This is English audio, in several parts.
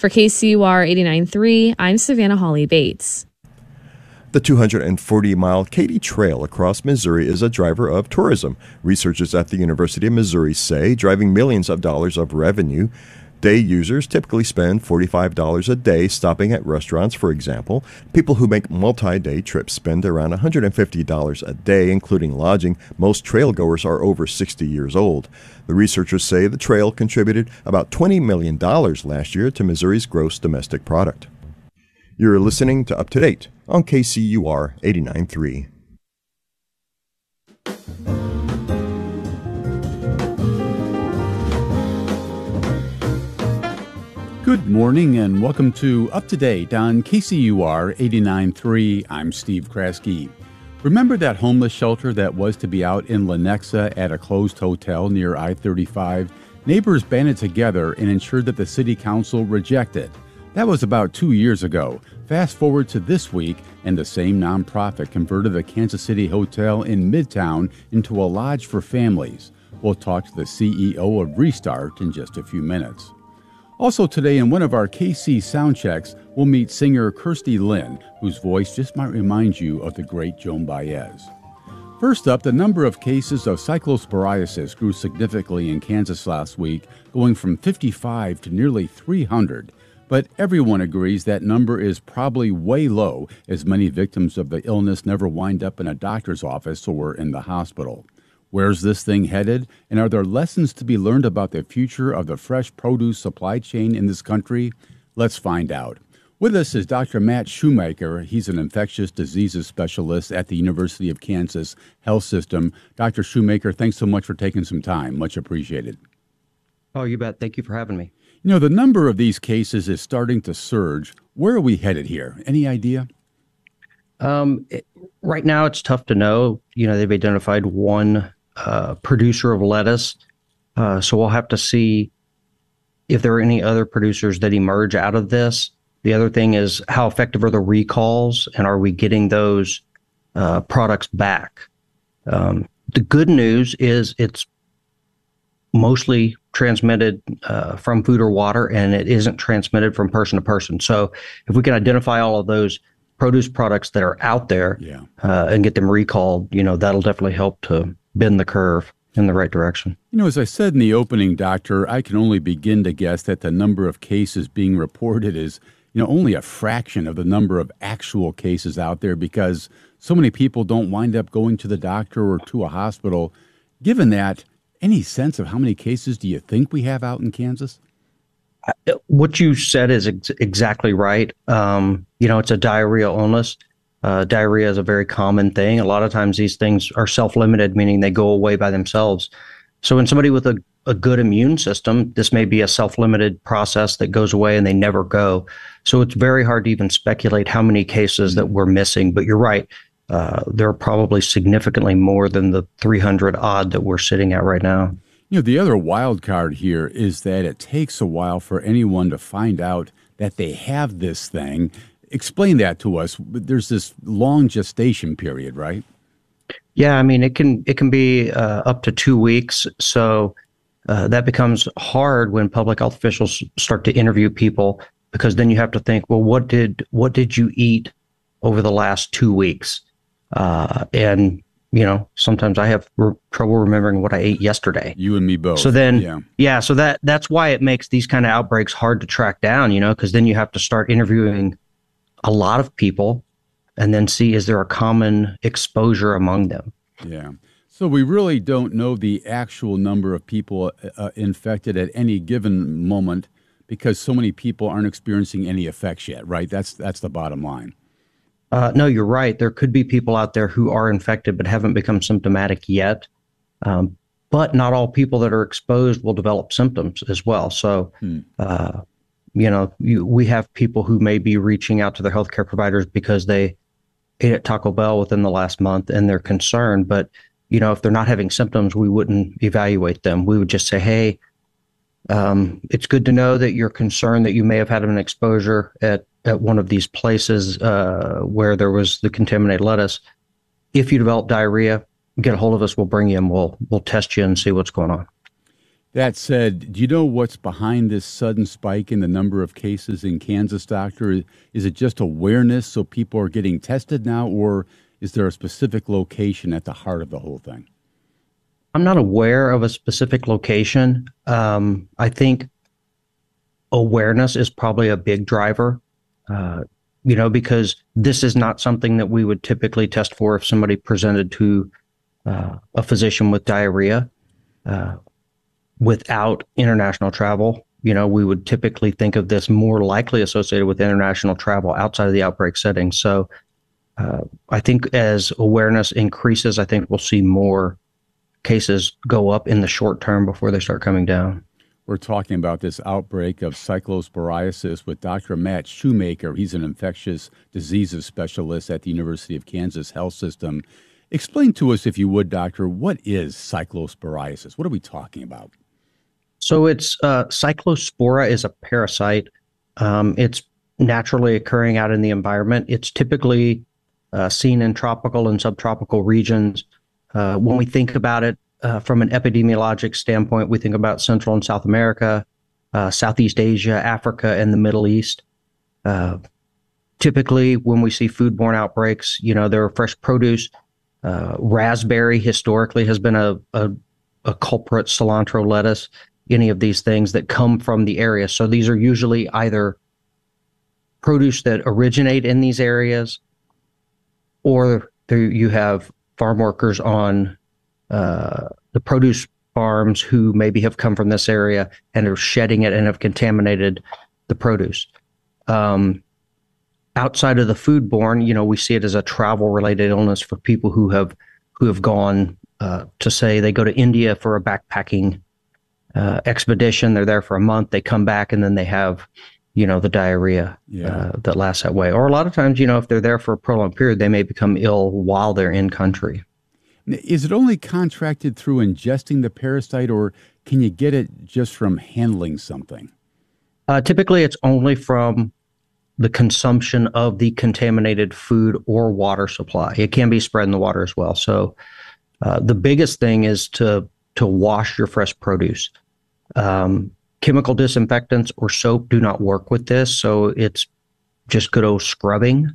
For KCUR 89.3, I'm Savannah Hawley Bates. The 240-mile Katy Trail across Missouri is a driver of tourism. Researchers at the University of Missouri say driving millions of dollars of revenue. Day users typically spend $45 a day stopping at restaurants, for example. People who make multi-day trips spend around $150 a day, including lodging. Most trailgoers are over 60 years old. The researchers say the trail contributed about $20 million last year to Missouri's gross domestic product. You're listening to Up to Date on KCUR 89.3. Good morning and welcome to Up to Date on KCUR 89.3. I'm Steve Kraske. Remember that homeless shelter that was to be out in Lenexa at a closed hotel near I-35? Neighbors banded together and ensured that the city council rejected. That was about 2 years ago. Fast forward to this week, and the same nonprofit converted the Kansas City Hotel in Midtown into a lodge for families. We'll talk to the CEO of Restart in just a few minutes. Also today in one of our KC sound checks, we'll meet singer Kirstie Lynn, whose voice just might remind you of the great Joan Baez. First up, the number of cases of cyclosporiasis grew significantly in Kansas last week, going from 55 to nearly 300. But everyone agrees that number is probably way low, as many victims of the illness never wind up in a doctor's office or in the hospital. Where's this thing headed? And are there lessons to be learned about the future of the fresh produce supply chain in this country? Let's find out. With us is Dr. Matt Shoemaker. He's an infectious diseases specialist at the University of Kansas Health System. Dr. Shoemaker, thanks so much for taking some time. Much appreciated. Oh, you bet. Thank you for having me. You know, the number of these cases is starting to surge. Where are we headed here? Any idea? Right now, it's tough to know. You know, they've identified one producer of lettuce. So we'll have to see if there are any other producers that emerge out of this. The other thing is, how effective are the recalls, and are we getting those products back? The good news is it's mostly transmitted from food or water, and it isn't transmitted from person to person. So if we can identify all of those produce products that are out there and get them recalled, you know, that'll definitely help to bend the curve in the right direction. You know, as I said in the opening, Doctor, I can only begin to guess that the number of cases being reported is, you know, only a fraction of the number of actual cases out there, because so many people don't wind up going to the doctor or to a hospital. Given that, any sense of how many cases do you think we have out in Kansas? What you said is exactly right. You know, it's a diarrhea illness. Diarrhea is a very common thing. A lot of times these things are self-limited, meaning they go away by themselves. So in somebody with a good immune system, this may be a self-limited process that goes away and they never go. So it's very hard to even speculate how many cases that we're missing. But you're right. There are probably significantly more than the 300 odd that we're sitting at right now. You know, the other wild card here is that it takes a while for anyone to find out that they have this thing. Explain that to us. There's this long gestation period, right? Yeah, I mean, it can be up to 2 weeks. So that becomes hard when public health officials start to interview people, because then you have to think, well, what did you eat over the last 2 weeks? And you know, sometimes I have trouble remembering what I ate yesterday. You and me both. So then, so that's why it makes these kind of outbreaks hard to track down, you know, because then you have to start interviewing a lot of people and then see, is there a common exposure among them? Yeah. So we really don't know the actual number of people infected at any given moment, because so many people aren't experiencing any effects yet, right? That's the bottom line. No, you're right. There could be people out there who are infected but haven't become symptomatic yet. But not all people that are exposed will develop symptoms as well. So, you know, we have people who may be reaching out to their healthcare providers because they ate at Taco Bell within the last month and they're concerned. But, you know, if they're not having symptoms, we wouldn't evaluate them. We would just say, hey, it's good to know that you're concerned that you may have had an exposure at one of these places where there was the contaminated lettuce. If you develop diarrhea, get a hold of us. We'll bring you in. We'll test you and see what's going on. That said, do you know what's behind this sudden spike in the number of cases in Kansas, Doctor? Is it just awareness so people are getting tested now, or is there a specific location at the heart of the whole thing? I'm not aware of a specific location. I think awareness is probably a big driver, because this is not something that we would typically test for if somebody presented to a physician with diarrhea. Without international travel, we would typically think of this more likely associated with international travel outside of the outbreak setting. So I think as awareness increases, I think we'll see more cases go up in the short term before they start coming down. We're talking about this outbreak of cyclosporiasis with Dr. Matt Shoemaker. He's an infectious diseases specialist at the University of Kansas Health System. Explain to us, if you would, Doctor, what is cyclosporiasis? What are we talking about? So it's cyclospora is a parasite. It's naturally occurring out in the environment. It's typically seen in tropical and subtropical regions. When we think about it from an epidemiologic standpoint, we think about Central and South America, Southeast Asia, Africa, and the Middle East. Typically, when we see foodborne outbreaks, there are fresh produce. Raspberry historically has been a culprit, cilantro, lettuce, any of these things that come from the area. So these are usually either produce that originate in these areas, or you have farm workers on the produce farms who maybe have come from this area and are shedding it and have contaminated the produce. Outside of the foodborne, we see it as a travel-related illness for people who have gone to say they go to India for a backpacking expedition. They're there for a month. They come back and then they have, the diarrhea that lasts that way. Or a lot of times, if they're there for a prolonged period, they may become ill while they're in country. Is it only contracted through ingesting the parasite, or can you get it just from handling something? Typically, it's only from the consumption of the contaminated food or water supply. It can be spread in the water as well. So the biggest thing is to wash your fresh produce. Chemical disinfectants or soap do not work with this, so it's just good old scrubbing.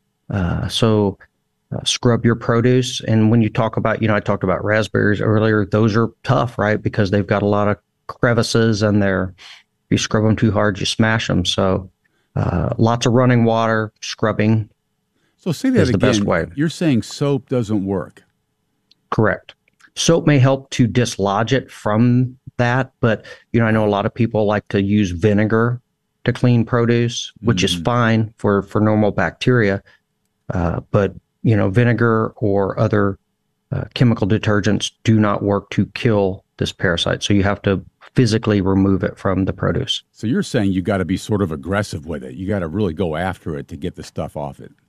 Scrub your produce. And when you talk about, I talked about raspberries earlier, those are tough, right? Because they've got a lot of crevices and if you scrub them too hard, you smash them. So lots of running water, scrubbing. So say that is again. The best way. You're saying soap doesn't work. Correct. Soap may help to dislodge it from that, but I know a lot of people like to use vinegar to clean produce, which is fine for normal bacteria. But vinegar or other chemical detergents do not work to kill this parasite. So you have to physically remove it from the produce. So you're saying you got to be sort of aggressive with it. You got to really go after it to get the stuff off it.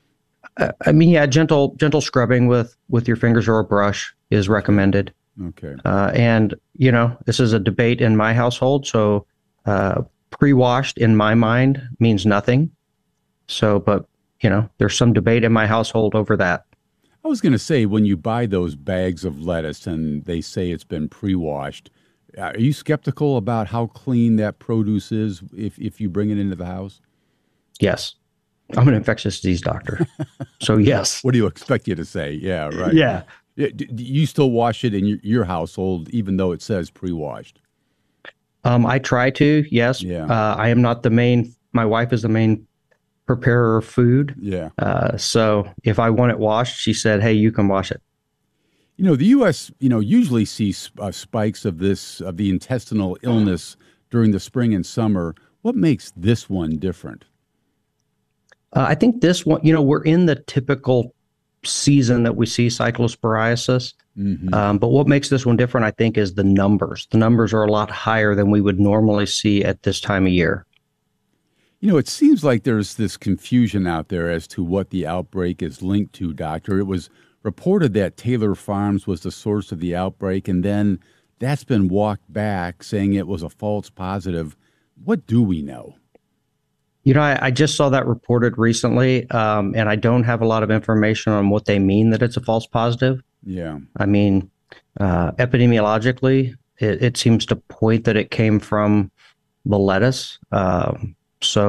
Gentle scrubbing with your fingers or a brush is recommended. Okay. And this is a debate in my household. So pre-washed in my mind means nothing. So, but there's some debate in my household over that. I was going to say, when you buy those bags of lettuce and they say it's been pre-washed, are you skeptical about how clean that produce is if you bring it into the house? Yes. I'm an infectious disease doctor. So yes. What do you expect you to say? Yeah, right. Yeah. You still wash it in your household, even though it says pre-washed? I try to, yes. Yeah. I am not my wife is the main preparer of food. Yeah. So if I want it washed, she said, hey, you can wash it. The U.S., usually sees spikes of the intestinal illness during the spring and summer. What makes this one different? I think this one, we're in the typical season that we see cyclosporiasis. Mm-hmm. But what makes this one different, I think, is the numbers. The numbers are a lot higher than we would normally see at this time of year. It seems like there's this confusion out there as to what the outbreak is linked to, Doctor. It was reported that Taylor Farms was the source of the outbreak, and then that's been walked back, saying it was a false positive. What do we know? I just saw that reported recently, and I don't have a lot of information on what they mean that it's a false positive. Yeah. Epidemiologically, it seems to point that it came from the lettuce. So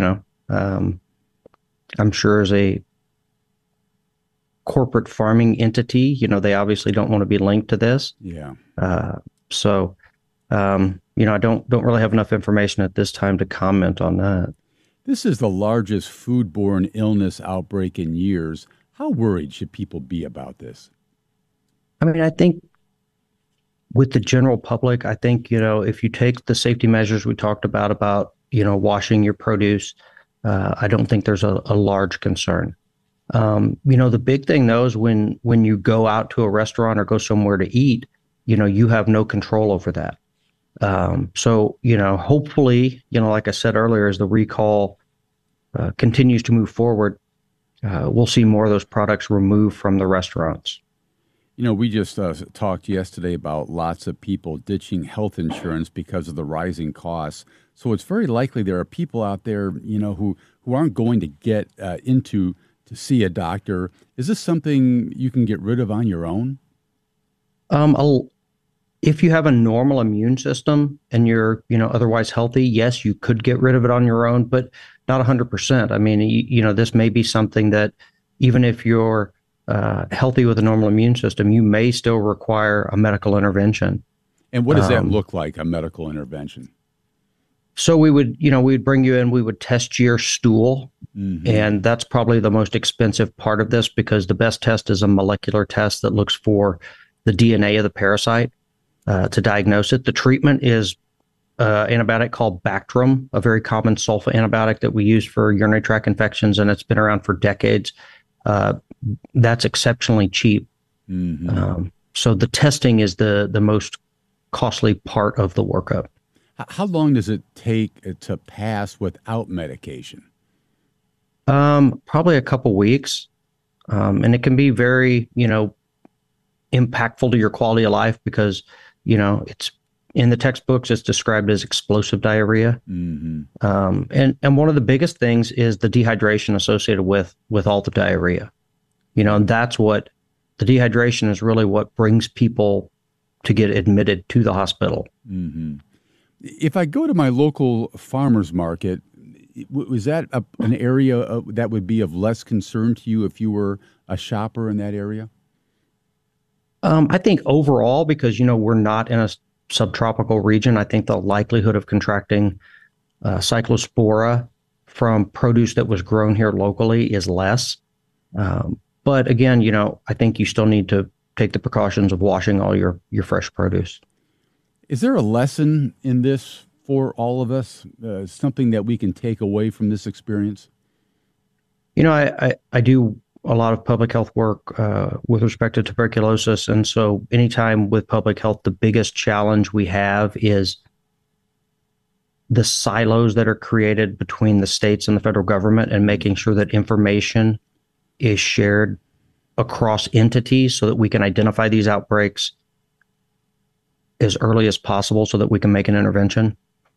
I'm sure as a corporate farming entity, they obviously don't want to be linked to this. Yeah. I don't really have enough information at this time to comment on that. This is the largest foodborne illness outbreak in years. How worried should people be about this? I mean, I think with the general public, I think, if you take the safety measures we talked about, washing your produce, I don't think there's a large concern. The big thing though is when you go out to a restaurant or go somewhere to eat, you have no control over that. Hopefully, like I said earlier, as the recall continues to move forward, we'll see more of those products removed from the restaurants. We just talked yesterday about lots of people ditching health insurance because of the rising costs. So it's very likely there are people out there, who aren't going to get to see a doctor. Is this something you can get rid of on your own? If you have a normal immune system and you're, otherwise healthy, yes, you could get rid of it on your own, but not 100%. I mean, this may be something that even if you're healthy with a normal immune system, you may still require a medical intervention. And what does that look like, a medical intervention? So we'd bring you in, we would test your stool. Mm-hmm. And that's probably the most expensive part of this because the best test is a molecular test that looks for the DNA of the parasite to diagnose it. The treatment is antibiotic called Bactrim, a very common sulfa antibiotic that we use for urinary tract infections, and it's been around for decades. That's exceptionally cheap. Mm-hmm. So the testing is the most costly part of the workup. How long does it take to pass without medication? Probably a couple weeks. And it can be very, impactful to your quality of life because, it's in the textbooks, it's described as explosive diarrhea. Mm-hmm. And one of the biggest things is the dehydration associated with all the diarrhea, and that's what the dehydration is really what brings people to get admitted to the hospital. Mm-hmm. If I go to my local farmer's market, was that an area that would be of less concern to you if you were a shopper in that area? I think overall, because, we're not in a subtropical region, I think the likelihood of contracting cyclospora from produce that was grown here locally is less. But again, I think you still need to take the precautions of washing all your fresh produce. Is there a lesson in this for all of us? Something that we can take away from this experience? I do a lot of public health work with respect to tuberculosis. And so anytime with public health, the biggest challenge we have is the silos that are created between the states and the federal government and making sure that information is shared across entities so that we can identify these outbreaks as early as possible so that we can make an intervention.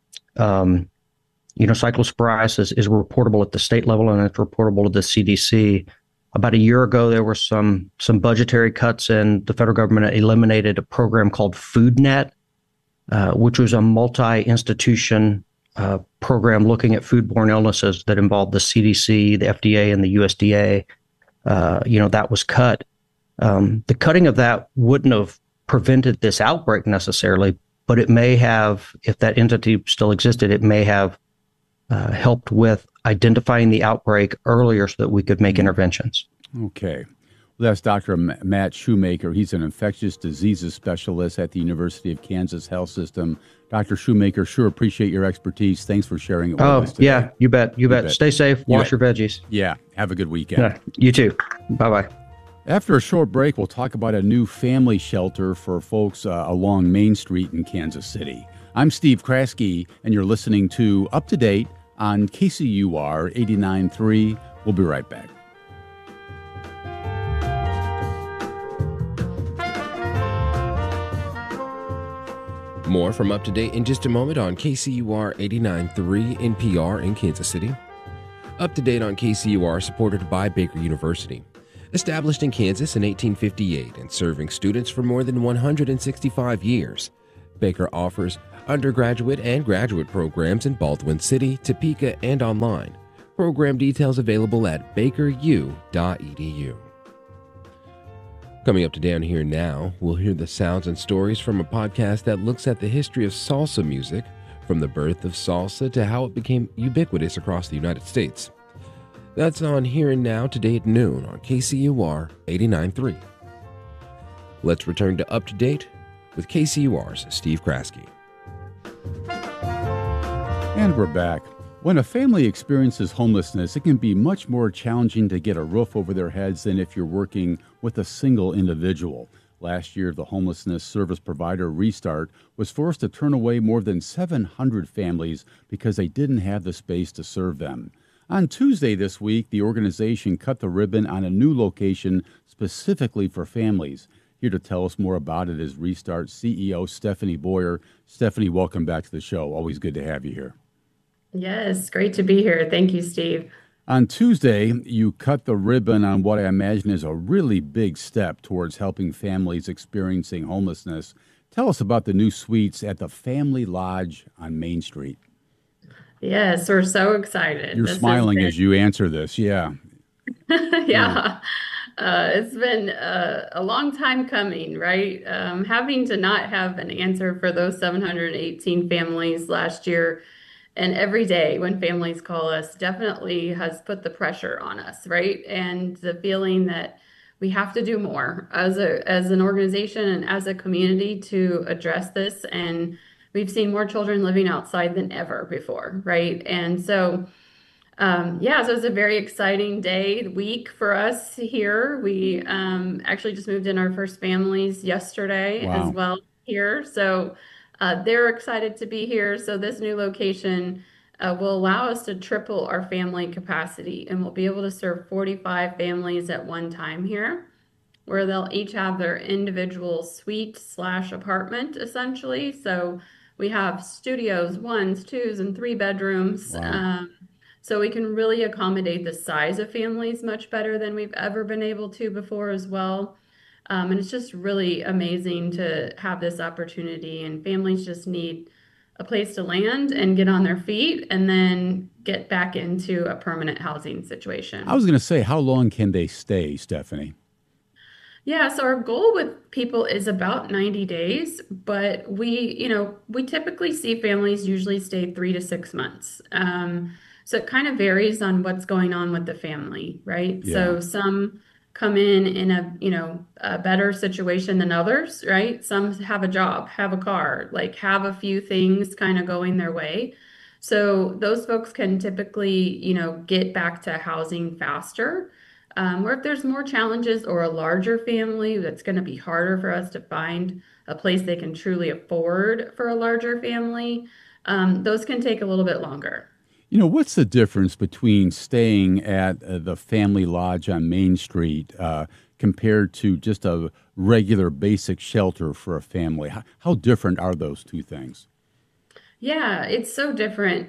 Cyclosporiasis is reportable at the state level and it's reportable to the CDC. About a year ago, there were some budgetary cuts and the federal government eliminated a program called FoodNet, which was a multi-institution program looking at foodborne illnesses that involved the CDC, the FDA, and the USDA. That was cut. The cutting of that wouldn't have prevented this outbreak necessarily, but it may have, if that entity still existed, it may have helped with identifying the outbreak earlier so that we could make interventions. Okay. Well, that's Dr. Matt Shoemaker. He's an infectious diseases specialist at the University of Kansas Health System. Dr. Shoemaker, sure appreciate your expertise. Thanks for sharing it with us today. Yeah, you bet. You bet. Stay safe. Wash your veggies. Yeah. Have a good weekend. Yeah, you too. Bye-bye. After a short break, we'll talk about a new family shelter for folks along Main Street in Kansas City. I'm Steve Kraske, and you're listening to Up to Date on KCUR 89.3. We'll be right back. More from Up to Date in just a moment on KCUR 89.3 NPR in Kansas City. Up to Date on KCUR supported by Baker University. Established in Kansas in 1858 and serving students for more than 165 years, Baker offers undergraduate and graduate programs in Baldwin City, Topeka, and online. Program details available at bakeru.edu. Coming up today on Here Now, we'll hear the sounds and stories from a podcast that looks at the history of salsa music, from the birth of salsa to how it became ubiquitous across the United States. That's on Here and Now today at noon on KCUR 89.3. Let's return to Up to Date with KCUR's Steve Kraske. And we're back. When a family experiences homelessness, it can be much more challenging to get a roof over their heads than if you're working with a single individual. Last year, the homelessness service provider Restart was forced to turn away more than 700 families because they didn't have the space to serve them. On Tuesday this week, the organization cut the ribbon on a new location specifically for families. Here to tell us more about it is Restart CEO Stephanie Boyer. Stephanie, welcome back to the show. Always good to have you here. Yes, great to be here. Thank you, Steve. On Tuesday, you cut the ribbon on what I imagine is a really big step towards helping families experiencing homelessness. Tell us about the new suites at the Family Lodge on Main Street. Yes, we're so excited. You're smiling as you answer this. Yeah. Yeah. It's been a long time coming, right? Having to not have an answer for those 718 families last year and every day when families call us definitely has put the pressure on us, right? And the feeling that we have to do more as an organization and as a community to address this. And we've seen more children living outside than ever before, right? And so, so it's a very exciting week for us here. We actually just moved in our first families yesterday as well here. So they're excited to be here. So this new location will allow us to triple our family capacity, and we'll be able to serve 45 families at one time here, where they'll each have their individual suite/apartment, essentially. So we have studios, 1s, 2s, and 3 bedrooms. Wow. So we can really accommodate the size of families much better than we've ever been able to before as well. And it's just really amazing to have this opportunity, and families just need a place to land and get on their feet and then get back into a permanent housing situation. I was going to say, how long can they stay, Stephanie? Yeah, so our goal with people is about 90 days, but we typically see families usually stay 3 to 6 months. So it kind of varies on what's going on with the family, right? Yeah. So some come in a better situation than others, right? Some have a job, have a car, like have a few things kind of going their way. So those folks can typically, get back to housing faster. Or if there's more challenges or a larger family, that's going to be harder for us to find a place they can truly afford for a larger family. Those can take a little bit longer. What's the difference between staying at the Family Lodge on Main Street compared to just a regular basic shelter for a family? How different are those two things? Yeah, it's so different.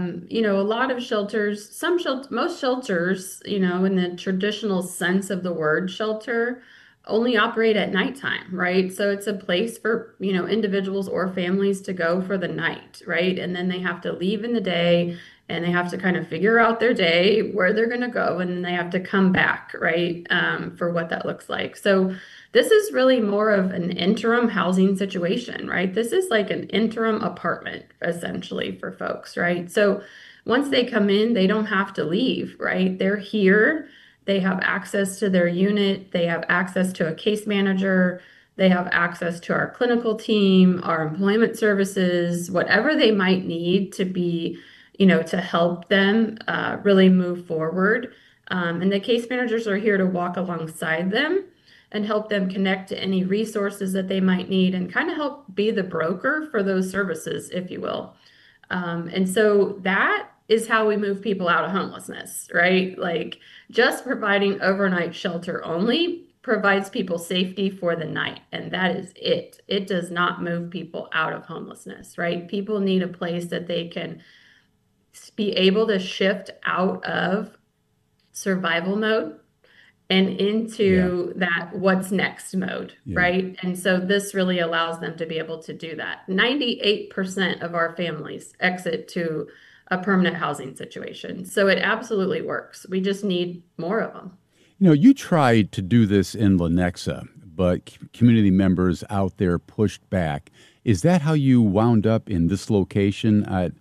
A lot of shelters, most shelters, in the traditional sense of the word shelter, only operate at nighttime, right? So it's a place for, individuals or families to go for the night, right? And then they have to leave in the day, and they have to kind of figure out their day, where they're going to go, and then they have to come back, right, for what that looks like. So this is really more of an interim housing situation, right? This is like an interim apartment, essentially, for folks, right? So once they come in, they don't have to leave, right? They're here. They have access to their unit. They have access to a case manager. They have access to our clinical team, our employment services, whatever they might need to be, to help them really move forward. And the case managers are here to walk alongside them and help them connect to any resources that they might need and kind of help be the broker for those services, if you will. And so that is how we move people out of homelessness, right? Like just providing overnight shelter only provides people safety for the night. And that is it. It does not move people out of homelessness, right? People need a place that they can be able to shift out of survival mode and Yeah. into that what's next mode, Yeah. right? And so this really allows them to be able to do that. 98% of our families exit to a permanent housing situation. So it absolutely works. We just need more of them. You tried to do this in Lenexa, but community members out there pushed back. Is that how you wound up in this location at,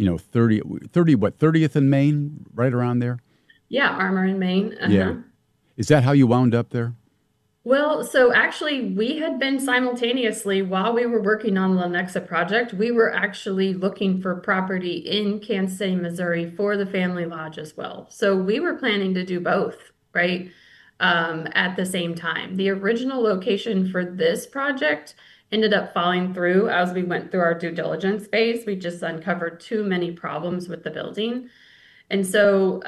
30th and Main, right around there? Yeah, Armor in Maine. Yeah. Uh-huh. Is that how you wound up there? Well, so actually, we had been simultaneously, while we were working on the Lenexa project, we were actually looking for property in Kansas City, Missouri for the family lodge as well. So we were planning to do both, right? At the same time. The original location for this project ended up falling through as we went through our due diligence phase. We just uncovered too many problems with the building. And so,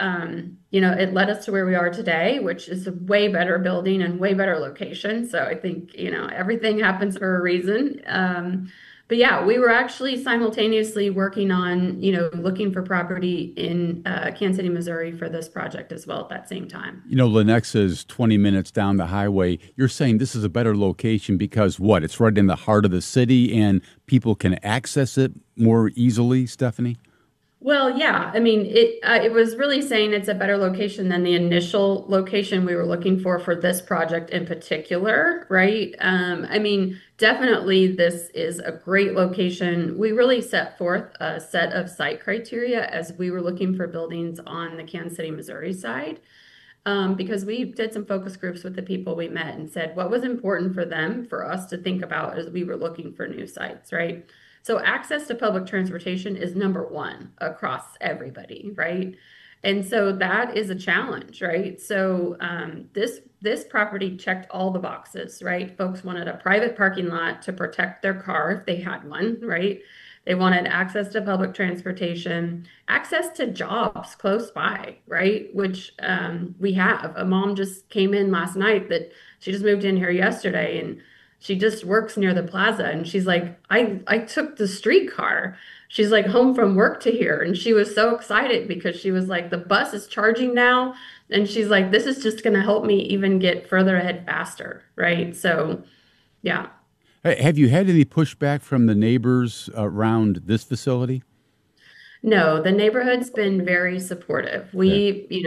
it led us to where we are today, which is a way better building and way better location. So I think, everything happens for a reason. But yeah, we were actually simultaneously working on, looking for property in Kansas City, Missouri for this project as well at that same time. Lenexa is 20 minutes down the highway. You're saying this is a better location because what? It's right in the heart of the city and people can access it more easily, Stephanie? Well, yeah, I mean, it was really saying it's a better location than the initial location we were looking for this project in particular, right? I mean, definitely this is a great location. We really set forth a set of site criteria as we were looking for buildings on the Kansas City, Missouri side, because we did some focus groups with the people we met and said what was important for them, for us to think about as we were looking for new sites, right? So access to public transportation is number one across everybody, right? And so that is a challenge, right? So this property checked all the boxes, right? Folks wanted a private parking lot to protect their car if they had one, right? They wanted access to public transportation, access to jobs close by, right? Which we have. A mom just came in last night that she just moved in here yesterday, and she just works near the plaza, and she's like, I took the streetcar. She's like home from work to here. And she was so excited because she was like, the bus is charging now. And she's like, this is just going to help me even get further ahead faster. Right. So, yeah. Hey, have you had any pushback from the neighbors around this facility? No, the neighborhood's been very supportive. Okay.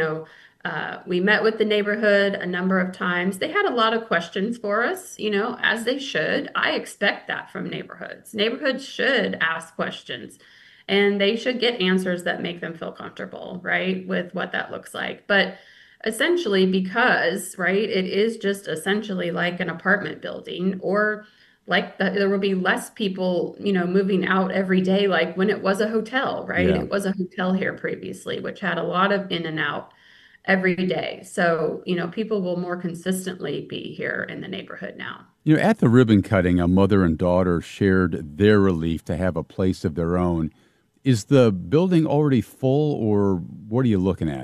We met with the neighborhood a number of times. They had a lot of questions for us, as they should. I expect that from neighborhoods. Neighborhoods should ask questions, and they should get answers that make them feel comfortable, right, with what that looks like. But essentially, because, right, it is just essentially like an apartment building, or like there will be less people, moving out every day, like when it was a hotel, right? Yeah. It was a hotel here previously, which had a lot of in and out every day. So, people will more consistently be here in the neighborhood now. At the ribbon cutting, a mother and daughter shared their relief to have a place of their own. Is the building already full, or what are you looking at?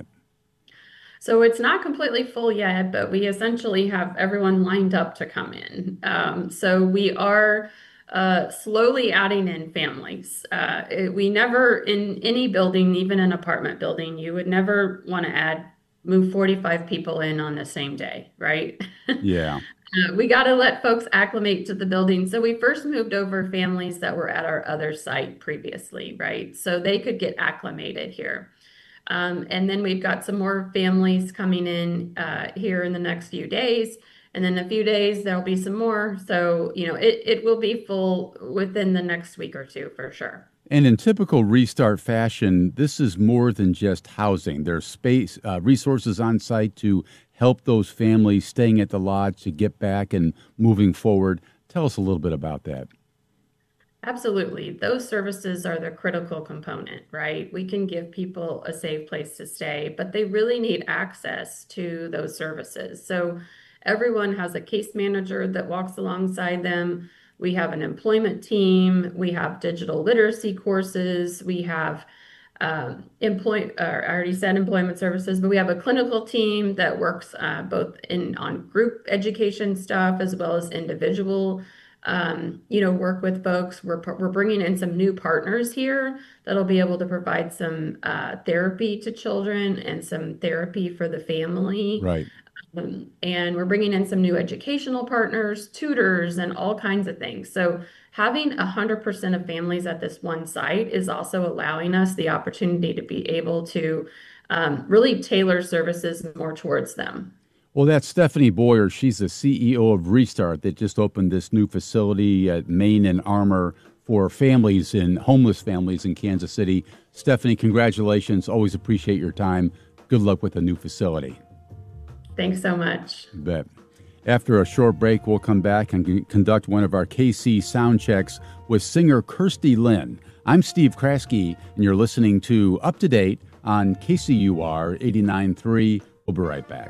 So it's not completely full yet, but we essentially have everyone lined up to come in. So we are slowly adding in families. We never, in any building, even an apartment building, you would never want to move 45 people in on the same day, right? Yeah. We got to let folks acclimate to the building. So we first moved over families that were at our other site previously, right? So they could get acclimated here. And then we've got some more families coming in here in the next few days. And then a few days, there'll be some more. So, it will be full within the next week or two for sure. And in typical Restart fashion, this is more than just housing. There's space, resources on site to help those families staying at the lodge to get back and moving forward. Tell us a little bit about that. Absolutely. Those services are the critical component, right? We can give people a safe place to stay, but they really need access to those services. So everyone has a case manager that walks alongside them. We have an employment team. We have digital literacy courses. We have I already said employment services, but we have a clinical team that works both on group education stuff as well as individual work with folks. We're bringing in some new partners here that'll be able to provide some therapy to children and some therapy for the family. Right. And we're bringing in some new educational partners, tutors, and all kinds of things. So having 100% of families at this one site is also allowing us the opportunity to be able to really tailor services more towards them. Well, that's Stephanie Boyer. She's the CEO of Restart that just opened this new facility at Main and Armour for homeless families in Kansas City. Stephanie, congratulations. Always appreciate your time. Good luck with the new facility. Thanks so much. You bet. After a short break, we'll come back and conduct one of our KC sound checks with singer Kirstie Lynn. I'm Steve Kraske, and you're listening to Up to Date on KCUR 89.3. We'll be right back.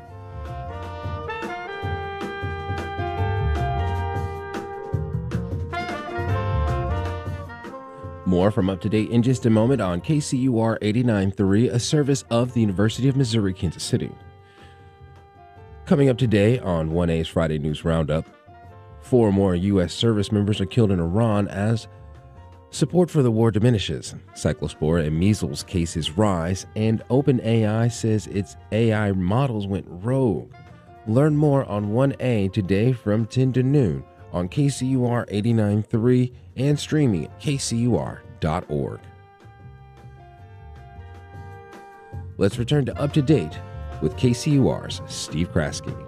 More from Up to Date in just a moment on KCUR 89.3, a service of the University of Missouri, Kansas City. Coming up today on 1A's Friday News Roundup, 4 more U.S. service members are killed in Iran as support for the war diminishes. Cyclospora and measles cases rise, and OpenAI says its AI models went rogue. Learn more on 1A today from 10 to noon on KCUR 89.3 and streaming at kcur.org. Let's return to Up to Date with KCUR's Steve Kraske.